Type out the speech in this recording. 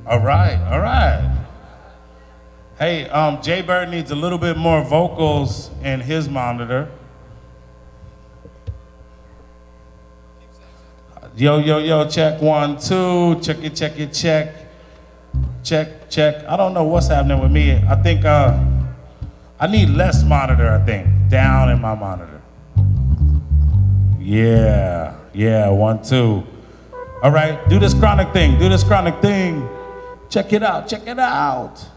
All right, all right. Hey, Jay Bird needs a little bit more vocals in his monitor. Yo, yo, yo, check 1, 2, check it, check it, check. Check, check. I don't know what's happening with me. I think I need less monitor, I think, down in my monitor. Yeah, yeah, 1, 2. All right, do this chronic thing, do this chronic thing. Check it out, check it out.